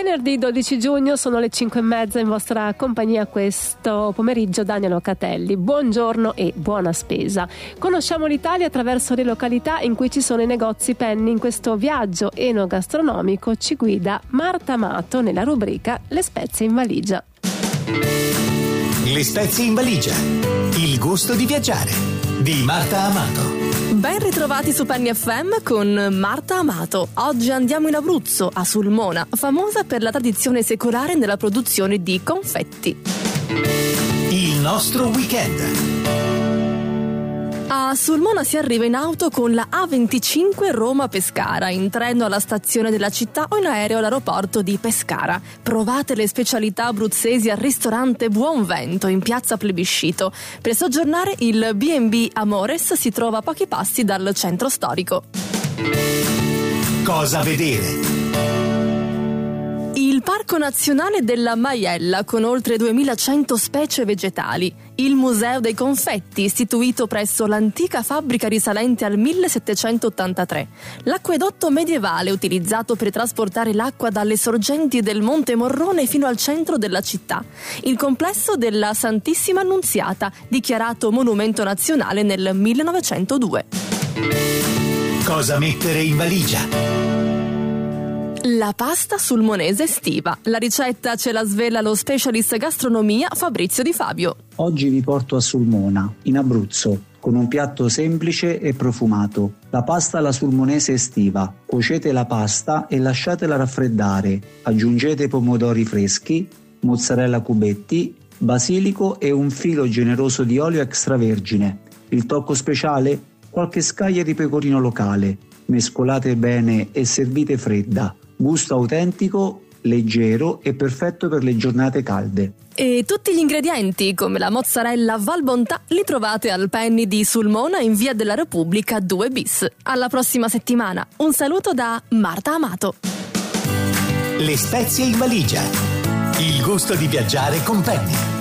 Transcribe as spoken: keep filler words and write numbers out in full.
Venerdì dodici giugno, sono le cinque e mezza, in vostra compagnia questo pomeriggio Daniel Locatelli. Buongiorno e buona spesa. Conosciamo l'Italia attraverso le località in cui ci sono i negozi Penny. In questo viaggio enogastronomico ci guida Marta Amato nella rubrica Le spezie in valigia. Le spezie in valigia. Il gusto di viaggiare di Marta Amato. Ben ritrovati su Penny F M con Marta Amato. Oggi andiamo in Abruzzo, a Sulmona, famosa per la tradizione secolare nella produzione di confetti. Il nostro weekend. A Sulmona si arriva in auto con la A venticinque Roma-Pescara, in treno alla stazione della città o in aereo all'aeroporto di Pescara. Provate le specialità abruzzesi al ristorante Buon Vento in piazza Plebiscito. Per soggiornare il B and B Amores si trova a pochi passi dal centro storico. Cosa vedere? Il Parco Nazionale della Maiella, con oltre duemilacento specie vegetali. Il Museo dei Confetti, istituito presso l'antica fabbrica risalente al millesettecentottantatré. L'acquedotto medievale, utilizzato per trasportare l'acqua dalle sorgenti del Monte Morrone fino al centro della città. Il complesso della Santissima Annunziata, dichiarato monumento nazionale nel millenovecentodue. Cosa mettere in valigia? La pasta sulmonese estiva. La ricetta ce la svela lo specialist gastronomia Fabrizio Di Fabio. Oggi vi porto a Sulmona, in Abruzzo, con un piatto semplice e profumato. La pasta alla sulmonese estiva. Cuocete la pasta e lasciatela raffreddare. Aggiungete pomodori freschi, mozzarella a cubetti, basilico e un filo generoso di olio extravergine. Il tocco speciale? Qualche scaglia di pecorino locale. Mescolate bene e servite fredda. Gusto autentico, leggero e perfetto per le giornate calde. E tutti gli ingredienti, come la mozzarella Val Bontà, li trovate al Penny di Sulmona in via della Repubblica due bis. Alla prossima settimana. Un saluto da Marta Amato. Le spezie in valigia. Il gusto di viaggiare con Penny.